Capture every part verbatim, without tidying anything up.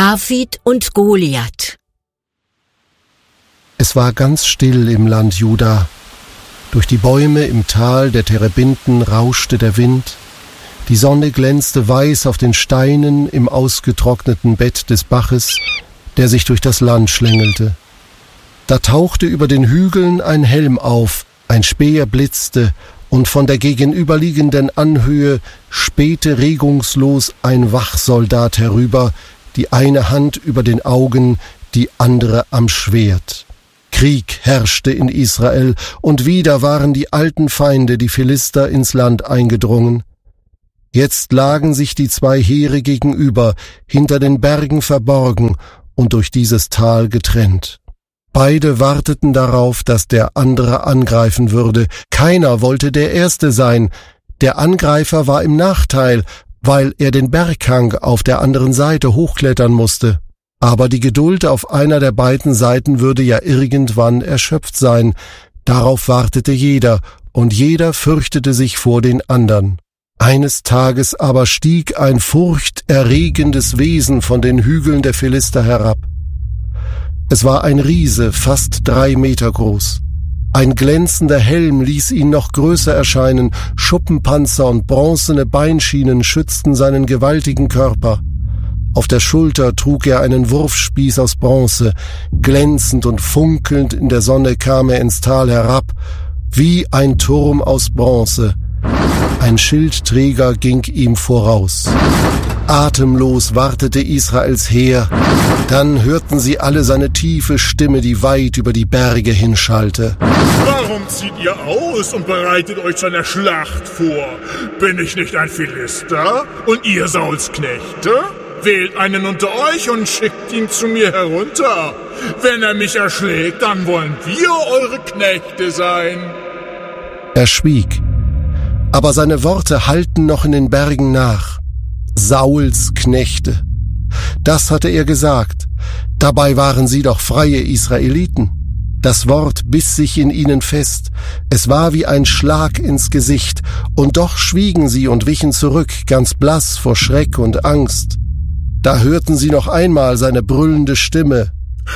David und Goliath. Es war ganz still im Land Juda. Durch die Bäume im Tal der Terebinten rauschte der Wind. Die Sonne glänzte weiß auf den Steinen im ausgetrockneten Bett des Baches, der sich durch das Land schlängelte. Da tauchte über den Hügeln ein Helm auf, ein Speer blitzte, und von der gegenüberliegenden Anhöhe spähte regungslos ein Wachsoldat herüber, die eine Hand über den Augen, die andere am Schwert. Krieg herrschte in Israel, und wieder waren die alten Feinde, die Philister, ins Land eingedrungen. Jetzt lagen sich die zwei Heere gegenüber, hinter den Bergen verborgen und durch dieses Tal getrennt. Beide warteten darauf, dass der andere angreifen würde. Keiner wollte der Erste sein. Der Angreifer war im Nachteil, weil er den Berghang auf der anderen Seite hochklettern musste. Aber die Geduld auf einer der beiden Seiten würde ja irgendwann erschöpft sein. Darauf wartete jeder, und jeder fürchtete sich vor den anderen. Eines Tages aber stieg ein furchterregendes Wesen von den Hügeln der Philister herab. Es war ein Riese, fast drei Meter groß. Ein glänzender Helm ließ ihn noch größer erscheinen, Schuppenpanzer und bronzene Beinschienen schützten seinen gewaltigen Körper. Auf der Schulter trug er einen Wurfspieß aus Bronze. Glänzend und funkelnd in der Sonne kam er ins Tal herab, wie ein Turm aus Bronze. Ein Schildträger ging ihm voraus. Atemlos wartete Israels Heer. Dann hörten sie alle seine tiefe Stimme, die weit über die Berge hinschallte. Warum zieht ihr aus und bereitet euch zu einer Schlacht vor? Bin ich nicht ein Philister und ihr Sauls Knechte? Wählt einen unter euch und schickt ihn zu mir herunter. Wenn er mich erschlägt, dann wollen wir eure Knechte sein. Er schwieg, aber seine Worte hallten noch in den Bergen nach. Sauls Knechte. Das hatte er gesagt. Dabei waren sie doch freie Israeliten. Das Wort biss sich in ihnen fest. Es war wie ein Schlag ins Gesicht. Und doch schwiegen sie und wichen zurück, ganz blass vor Schreck und Angst. Da hörten sie noch einmal seine brüllende Stimme.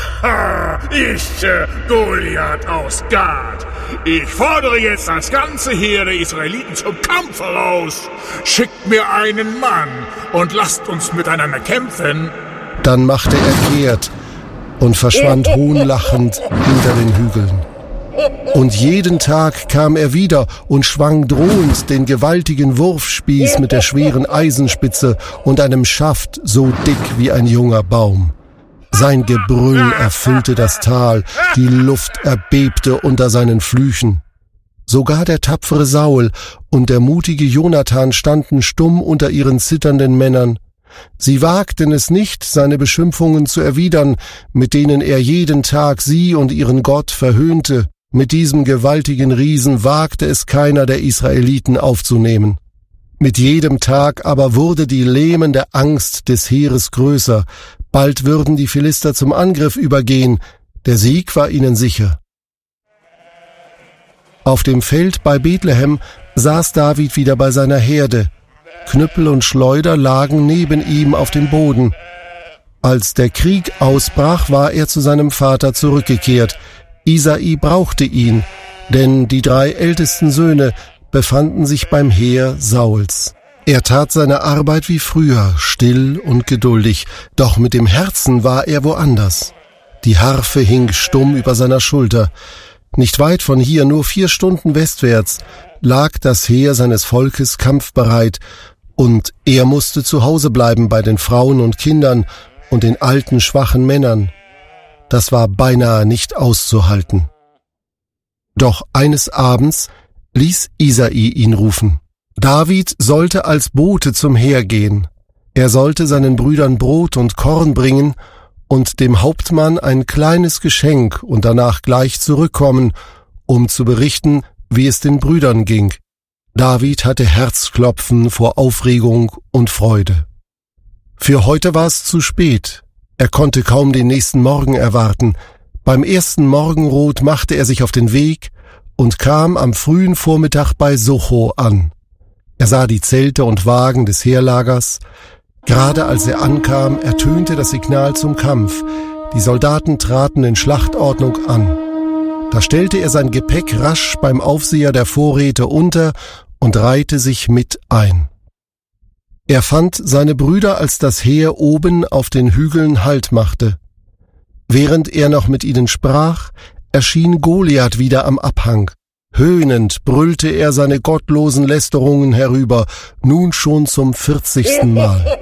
Ha, ich, äh, Goliath aus Gad. Ich fordere jetzt das ganze Heer der Israeliten zum Kampf heraus. Schickt mir einen Mann und lasst uns miteinander kämpfen. Dann machte er kehrt und verschwand hohnlachend hinter den Hügeln. Und jeden Tag kam er wieder und schwang drohend den gewaltigen Wurfspieß mit der schweren Eisenspitze und einem Schaft so dick wie ein junger Baum. Sein Gebrüll erfüllte das Tal, die Luft erbebte unter seinen Flüchen. Sogar der tapfere Saul und der mutige Jonathan standen stumm unter ihren zitternden Männern. Sie wagten es nicht, seine Beschimpfungen zu erwidern, mit denen er jeden Tag sie und ihren Gott verhöhnte. Mit diesem gewaltigen Riesen wagte es keiner der Israeliten aufzunehmen. Mit jedem Tag aber wurde die lähmende Angst des Heeres größer. Bald würden die Philister zum Angriff übergehen. Der Sieg war ihnen sicher. Auf dem Feld bei Bethlehem saß David wieder bei seiner Herde. Knüppel und Schleuder lagen neben ihm auf dem Boden. Als der Krieg ausbrach, war er zu seinem Vater zurückgekehrt. Isai brauchte ihn, denn die drei ältesten Söhne befanden sich beim Heer Sauls. Er tat seine Arbeit wie früher, still und geduldig, doch mit dem Herzen war er woanders. Die Harfe hing stumm über seiner Schulter. Nicht weit von hier, nur vier Stunden westwärts, lag das Heer seines Volkes kampfbereit, und er musste zu Hause bleiben bei den Frauen und Kindern und den alten, schwachen Männern. Das war beinahe nicht auszuhalten. Doch eines Abends ließ Isai ihn rufen. David sollte als Bote zum Heer gehen. Er sollte seinen Brüdern Brot und Korn bringen und dem Hauptmann ein kleines Geschenk und danach gleich zurückkommen, um zu berichten, wie es den Brüdern ging. David hatte Herzklopfen vor Aufregung und Freude. Für heute war es zu spät. Er konnte kaum den nächsten Morgen erwarten. Beim ersten Morgenrot machte er sich auf den Weg und kam am frühen Vormittag bei Socho an. Er sah die Zelte und Wagen des Heerlagers. Gerade als er ankam, ertönte das Signal zum Kampf. Die Soldaten traten in Schlachtordnung an. Da stellte er sein Gepäck rasch beim Aufseher der Vorräte unter und reihte sich mit ein. Er fand seine Brüder, als das Heer oben auf den Hügeln Halt machte. Während er noch mit ihnen sprach, erschien Goliath wieder am Abhang. Höhnend brüllte er seine gottlosen Lästerungen herüber, nun schon zum vierzigsten Mal.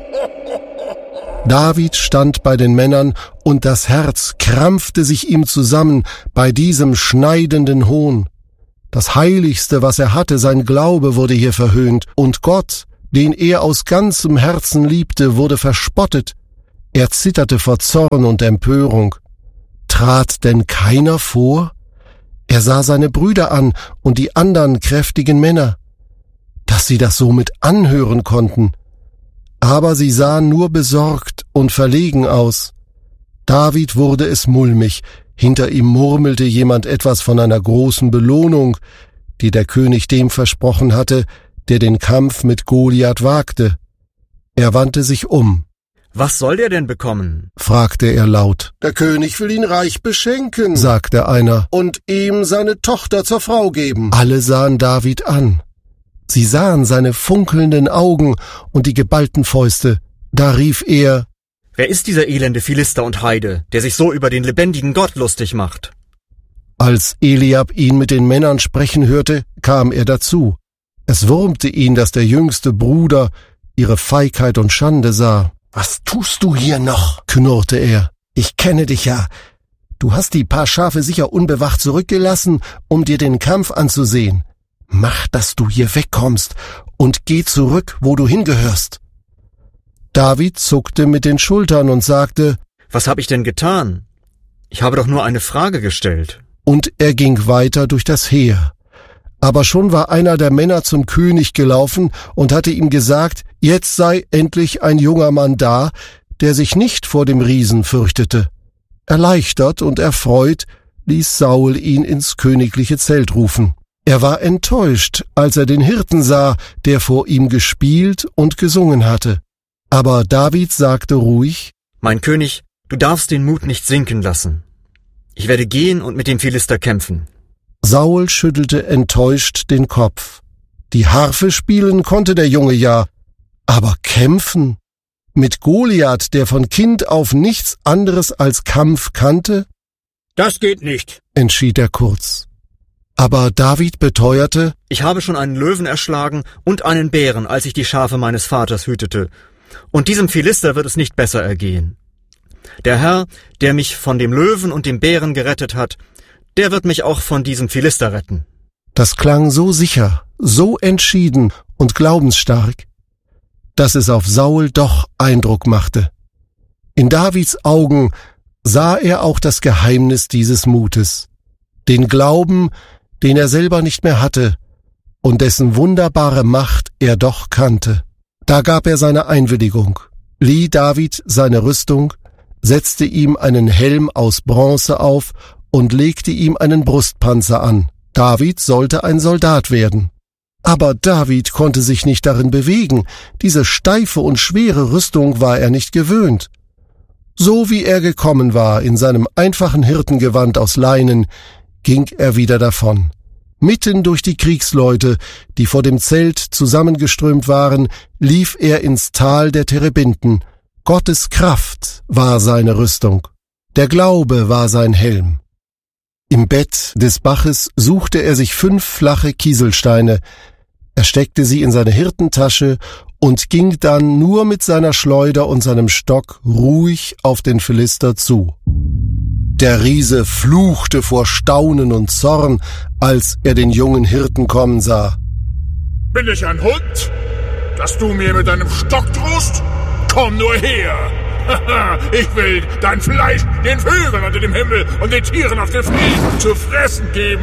David stand bei den Männern, und das Herz krampfte sich ihm zusammen bei diesem schneidenden Hohn. Das Heiligste, was er hatte, sein Glaube, wurde hier verhöhnt, und Gott, den er aus ganzem Herzen liebte, wurde verspottet. Er zitterte vor Zorn und Empörung. Trat denn keiner vor? Er sah seine Brüder an und die anderen kräftigen Männer, dass sie das so mit anhören konnten. Aber sie sahen nur besorgt und verlegen aus. David wurde es mulmig. Hinter ihm murmelte jemand etwas von einer großen Belohnung, die der König dem versprochen hatte, der den Kampf mit Goliath wagte. Er wandte sich um. »Was soll der denn bekommen?« fragte er laut. »Der König will ihn reich beschenken«, sagte einer, »und ihm seine Tochter zur Frau geben.« Alle sahen David an. Sie sahen seine funkelnden Augen und die geballten Fäuste. Da rief er: »Wer ist dieser elende Philister und Heide, der sich so über den lebendigen Gott lustig macht?« Als Eliab ihn mit den Männern sprechen hörte, kam er dazu. Es wurmte ihn, dass der jüngste Bruder ihre Feigheit und Schande sah. »Was tust du hier noch?« knurrte er. »Ich kenne dich ja. Du hast die paar Schafe sicher unbewacht zurückgelassen, um dir den Kampf anzusehen. Mach, dass du hier wegkommst und geh zurück, wo du hingehörst.« David zuckte mit den Schultern und sagte: »Was hab ich denn getan? Ich habe doch nur eine Frage gestellt.« Und er ging weiter durch das Heer. Aber schon war einer der Männer zum König gelaufen und hatte ihm gesagt, jetzt sei endlich ein junger Mann da, der sich nicht vor dem Riesen fürchtete. Erleichtert und erfreut ließ Saul ihn ins königliche Zelt rufen. Er war enttäuscht, als er den Hirten sah, der vor ihm gespielt und gesungen hatte. Aber David sagte ruhig: »Mein König, du darfst den Mut nicht sinken lassen. Ich werde gehen und mit dem Philister kämpfen.« Saul schüttelte enttäuscht den Kopf. Die Harfe spielen konnte der Junge ja, aber kämpfen? Mit Goliath, der von Kind auf nichts anderes als Kampf kannte? »Das geht nicht«, entschied er kurz. Aber David beteuerte: »Ich habe schon einen Löwen erschlagen und einen Bären, als ich die Schafe meines Vaters hütete. Und diesem Philister wird es nicht besser ergehen. Der Herr, der mich von dem Löwen und dem Bären gerettet hat, der wird mich auch von diesem Philister retten.« Das klang so sicher, so entschieden und glaubensstark, dass es auf Saul doch Eindruck machte. In Davids Augen sah er auch das Geheimnis dieses Mutes, den Glauben, den er selber nicht mehr hatte und dessen wunderbare Macht er doch kannte. Da gab er seine Einwilligung, lieh David seine Rüstung, setzte ihm einen Helm aus Bronze auf und legte ihm einen Brustpanzer an. David sollte ein Soldat werden. Aber David konnte sich nicht darin bewegen, diese steife und schwere Rüstung war er nicht gewöhnt. So wie er gekommen war, in seinem einfachen Hirtengewand aus Leinen, ging er wieder davon. Mitten durch die Kriegsleute, die vor dem Zelt zusammengeströmt waren, lief er ins Tal der Terebinten. Gottes Kraft war seine Rüstung. Der Glaube war sein Helm. Im Bett des Baches suchte er sich fünf flache Kieselsteine. Er steckte sie in seine Hirtentasche und ging dann nur mit seiner Schleuder und seinem Stock ruhig auf den Philister zu. Der Riese fluchte vor Staunen und Zorn, als er den jungen Hirten kommen sah. »Bin ich ein Hund, dass du mir mit deinem Stock drohst? Komm nur her! Ich will dein Fleisch den Vögeln unter dem Himmel und den Tieren auf dem Feld zu fressen geben!«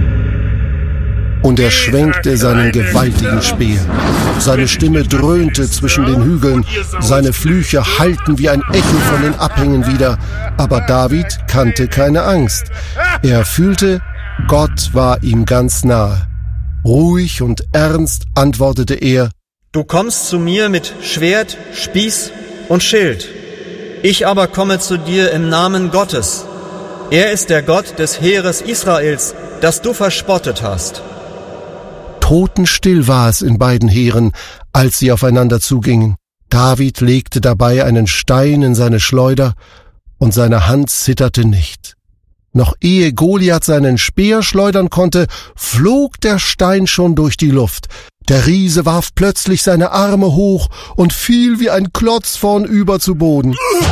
Und er schwenkte seinen gewaltigen Speer. Seine Stimme dröhnte zwischen den Hügeln, seine Flüche hallten wie ein Echo von den Abhängen wieder. Aber David kannte keine Angst. Er fühlte, Gott war ihm ganz nahe. Ruhig und ernst antwortete er: Du kommst zu mir mit Schwert, Spieß und Schild. Ich aber komme zu dir im Namen Gottes. Er ist der Gott des Heeres Israels, das du verspottet hast. Totenstill war es in beiden Heeren, als sie aufeinander zugingen. David legte dabei einen Stein in seine Schleuder, und seine Hand zitterte nicht. Noch ehe Goliath seinen Speer schleudern konnte, flog der Stein schon durch die Luft. Der Riese warf plötzlich seine Arme hoch und fiel wie ein Klotz vornüber zu Boden.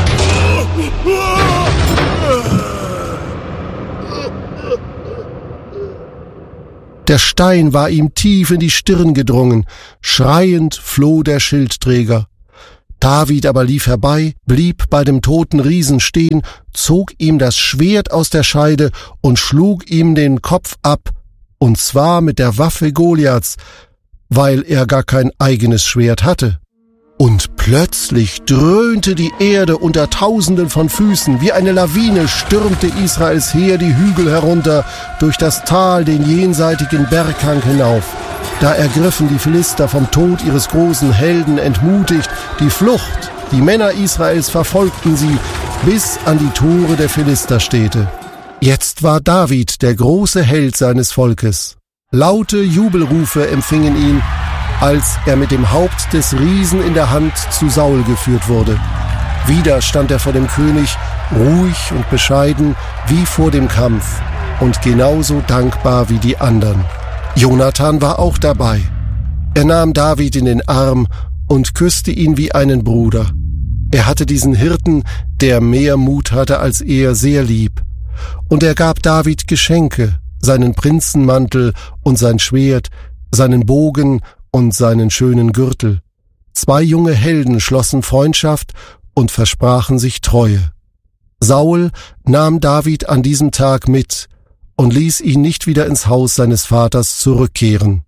Der Stein war ihm tief in die Stirn gedrungen. Schreiend floh der Schildträger. David aber lief herbei, blieb bei dem toten Riesen stehen, zog ihm das Schwert aus der Scheide und schlug ihm den Kopf ab, und zwar mit der Waffe Goliaths, weil er gar kein eigenes Schwert hatte. Und plötzlich dröhnte die Erde unter Tausenden von Füßen, wie eine Lawine stürmte Israels Heer die Hügel herunter, durch das Tal den jenseitigen Berghang hinauf. Da ergriffen die Philister vom Tod ihres großen Helden entmutigt die Flucht. Die Männer Israels verfolgten sie bis an die Tore der Philisterstädte. Jetzt war David der große Held seines Volkes. Laute Jubelrufe empfingen ihn, als er mit dem Haupt des Riesen in der Hand zu Saul geführt wurde. Wieder stand er vor dem König, ruhig und bescheiden wie vor dem Kampf und genauso dankbar wie die anderen. Jonathan war auch dabei. Er nahm David in den Arm und küsste ihn wie einen Bruder. Er hatte diesen Hirten, der mehr Mut hatte als er, sehr lieb. Und er gab David Geschenke, seinen Prinzenmantel und sein Schwert, seinen Bogen und seinen schönen Gürtel. Zwei junge Helden schlossen Freundschaft und versprachen sich Treue. Saul nahm David an diesem Tag mit und ließ ihn nicht wieder ins Haus seines Vaters zurückkehren.